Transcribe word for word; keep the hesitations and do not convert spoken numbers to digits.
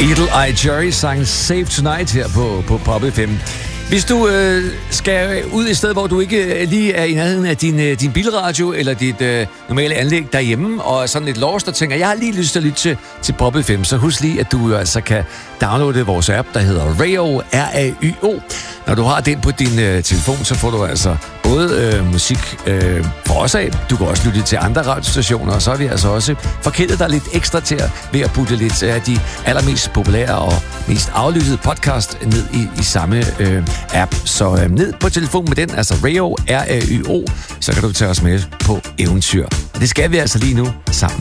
Eagle Eye Cherry sang Save Tonight her på, på Pop F M. Hvis du øh, skal ud et sted, hvor du ikke lige er i nærheden af din, øh, din bilradio eller dit øh, normale anlæg derhjemme, og er sådan lidt lost og tænker, jeg har lige lyst til at lytte til, til Pop F M, så husk lige, at du altså kan downloade vores app, der hedder Rayo, R A Y O. Når du har den på din øh, telefon, så får du altså både øh, musik øh, for os af, du kan også lytte til andre radiostationer, og så har vi altså også forkælet dig lidt ekstra til at, ved at putte lidt af de allermest populære og mest aflyttede podcast ned i, i samme øh, app. Så øh, ned på telefon med den, altså Rayo, R A Y O, så kan du tage os med på eventyr. Og det skal vi altså lige nu sammen.